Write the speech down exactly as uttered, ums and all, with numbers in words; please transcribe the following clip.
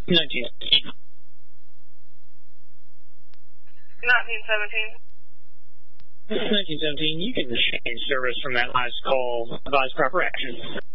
nineteen seventeen. nineteen seventeen. nineteen seventeen, you can change service from that last call. Advise proper action.